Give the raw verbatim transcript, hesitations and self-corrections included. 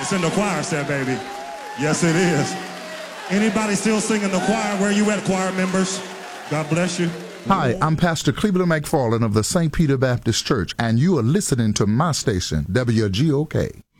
It's in the choir set, baby. Yes, it is. Anybody still singing the choir? Where you at, choir members? God bless you. Hi, I'm Pastor Cleveland McFarland of the Saint Peter Baptist Church, and you are listening to my station, W G O K.